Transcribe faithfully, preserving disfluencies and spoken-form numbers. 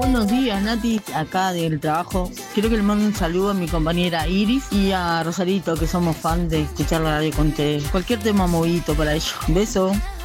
Buenos días, Nati, acá del trabajo. Quiero que le mande un saludo a mi compañera Iris y a Rosarito, que somos fan de escuchar la radio con ustedes. Cualquier tema movidito para ellos. Beso.